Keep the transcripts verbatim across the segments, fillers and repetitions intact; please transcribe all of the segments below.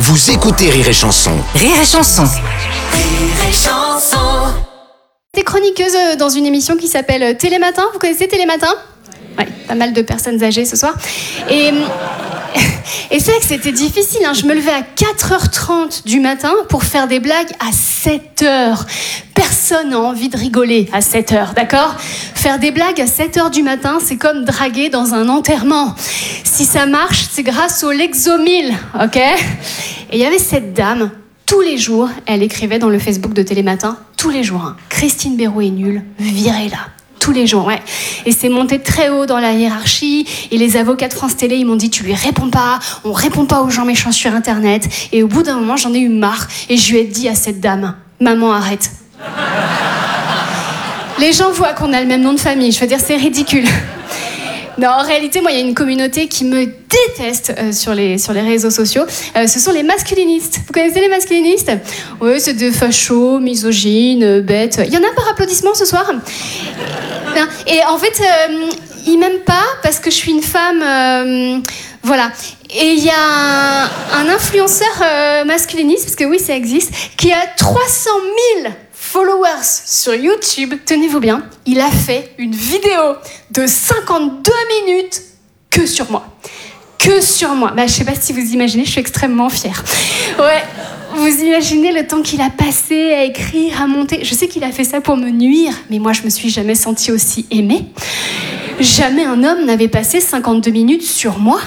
Vous écoutez Rire et Chanson. Rire et Chanson. Rire et Chanson. J'étais chroniqueuse dans une émission qui s'appelle Télématin. Vous connaissez Télématin ? Ouais, pas mal de personnes âgées ce soir. Et, et c'est vrai que c'était difficile. Hein. Je me levais à quatre heures trente du matin pour faire des blagues à sept heures. Personne n'a envie de rigoler à sept heures, d'accord ? Faire des blagues à sept heures du matin, c'est comme draguer dans un enterrement. Si ça marche, c'est grâce au Lexomil, ok ? Et il y avait cette dame, tous les jours, elle écrivait dans le Facebook de Télématin, tous les jours, hein, Christine Béraud est nulle, virez-la. Tous les jours, ouais. Et c'est monté très haut dans la hiérarchie. Et les avocats de France Télé, ils m'ont dit, tu lui réponds pas, on répond pas aux gens méchants sur Internet. Et au bout d'un moment, j'en ai eu marre. Et je lui ai dit à cette dame, maman, arrête. Les gens voient qu'on a le même nom de famille. Je veux dire, c'est ridicule. Non, en réalité, moi, il y a une communauté qui me déteste euh, sur, les, sur les réseaux sociaux. Euh, ce sont les masculinistes. Vous connaissez les masculinistes ? Oui, c'est des fachos, misogynes, euh, bêtes. Il y en a par applaudissement ce soir ? Et en fait, euh, ils m'aiment pas parce que je suis une femme... Euh, voilà. Et il y a un, un influenceur euh, masculiniste, parce que oui, ça existe, qui a trois cent mille followers sur YouTube, tenez-vous bien, il a fait une vidéo de cinquante-deux minutes que sur moi. Que sur moi. Bah, je sais pas si vous imaginez, je suis extrêmement fière. Ouais, vous imaginez le temps qu'il a passé à écrire, à monter. Je sais qu'il a fait ça pour me nuire, mais moi, je me suis jamais sentie aussi aimée. Jamais un homme n'avait passé cinquante-deux minutes sur moi.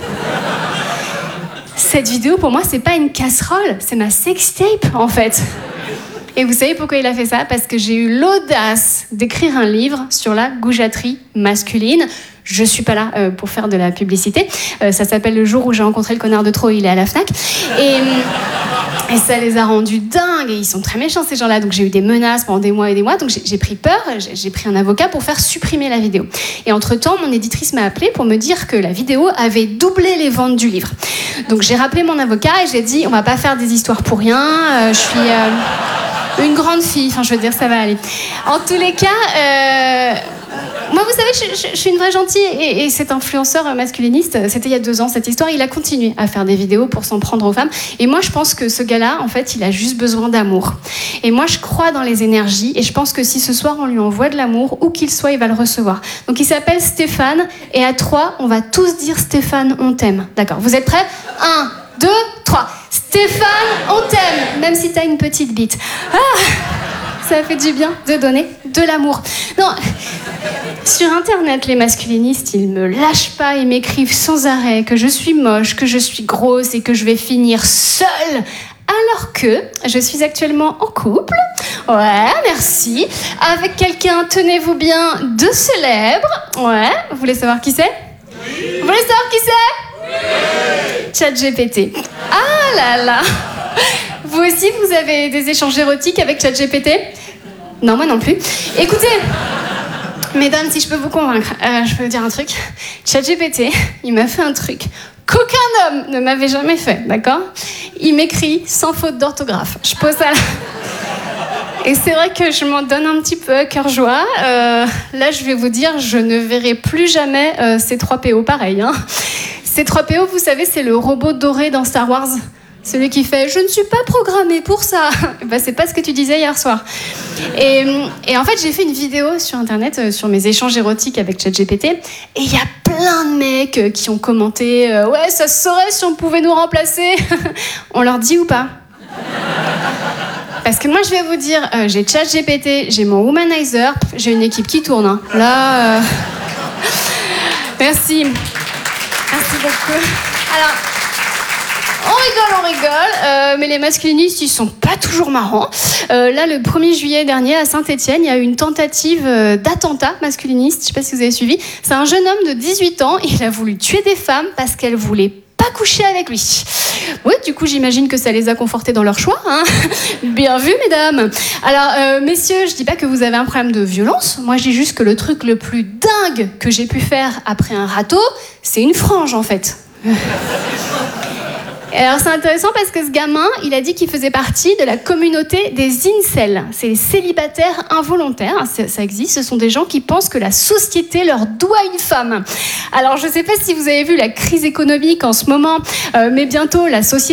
Cette vidéo, pour moi, c'est pas une casserole, c'est ma sextape, en fait. Et vous savez pourquoi il a fait ça ? Parce que j'ai eu l'audace d'écrire un livre sur la goujaterie masculine. Je suis pas là euh, pour faire de la publicité. Euh, ça s'appelle Le jour où j'ai rencontré le connard de trop, il est à la Fnac. Et, et ça les a rendus dingues. Et ils sont très méchants, ces gens-là. Donc j'ai eu des menaces pendant des mois et des mois. Donc j'ai, j'ai pris peur. J'ai, j'ai pris un avocat pour faire supprimer la vidéo. Et entre-temps, mon éditrice m'a appelée pour me dire que la vidéo avait doublé les ventes du livre. Donc j'ai rappelé mon avocat et j'ai dit, on va pas faire des histoires pour rien. Euh, je suis... Euh, Une grande fille, enfin je veux dire, ça va aller. En tous les cas, euh, moi vous savez, je, je, je suis une vraie gentille et, et cet influenceur masculiniste, c'était il y a deux ans cette histoire, il a continué à faire des vidéos pour s'en prendre aux femmes. Et moi je pense que ce gars-là, en fait, il a juste besoin d'amour. Et moi je crois dans les énergies et je pense que si ce soir on lui envoie de l'amour, où qu'il soit, il va le recevoir. Donc il s'appelle Stéphane et à trois, on va tous dire Stéphane, on t'aime. D'accord, vous êtes prêts ? Un, deux, trois. Stéphane, on t'aime, même si t'as une petite bite. Ah, ça fait du bien de donner de l'amour. Non, sur Internet, les masculinistes, ils me lâchent pas, ils m'écrivent sans arrêt que je suis moche, que je suis grosse et que je vais finir seule. Alors que je suis actuellement en couple, ouais, merci, avec quelqu'un, tenez-vous bien, de célèbre. Ouais, vous voulez savoir qui c'est ? Oui. Vous voulez savoir qui c'est ? Oui. ChatGPT. Ah là là. Vous aussi, vous avez des échanges érotiques avec ChatGPT ? Non, moi non plus. Écoutez, mesdames, si je peux vous convaincre, euh, je peux vous dire un truc. ChatGPT, il m'a fait un truc qu'aucun homme ne m'avait jamais fait, d'accord ? Il m'écrit sans faute d'orthographe. Je pose ça là. Et c'est vrai que je m'en donne un petit peu à cœur joie. Euh, là, je vais vous dire, je ne verrai plus jamais euh, C trois P O pareil. Hein. C trois P O, vous savez, c'est le robot doré dans Star Wars. Celui qui fait « Je ne suis pas programmé pour ça ». Ben, c'est pas ce que tu disais hier soir. Et, et en fait, j'ai fait une vidéo sur Internet, euh, sur mes échanges érotiques avec ChatGPT. Et il y a plein de mecs euh, qui ont commenté euh, « Ouais, ça se saurait si on pouvait nous remplacer ». On leur dit ou pas ? Parce que moi, je vais vous dire, euh, j'ai ChatGPT, j'ai mon Womanizer, j'ai une équipe qui tourne. Hein. Là, euh... merci. Merci beaucoup. Alors, on rigole, on rigole, euh, mais les masculinistes, ils sont pas toujours marrants. Euh, là, le premier juillet dernier, à Saint-Étienne, il y a eu une tentative euh, d'attentat masculiniste. Je sais pas si vous avez suivi. C'est un jeune homme de dix-huit ans. Il a voulu tuer des femmes parce qu'elles voulaient pas coucher avec lui. Oui, du coup, j'imagine que ça les a confortés dans leur choix. Hein. Bien vu, mesdames. Alors, euh, messieurs, je dis pas que vous avez un problème de violence. Moi, je dis juste que le truc le plus dingue que j'ai pu faire après un râteau, c'est une frange, en fait. Alors c'est intéressant parce que ce gamin, il a dit qu'il faisait partie de la communauté des incels. C'est les célibataires involontaires, ça, ça existe. Ce sont des gens qui pensent que la société leur doit une femme. Alors je ne sais pas si vous avez vu la crise économique en ce moment, euh, mais bientôt la société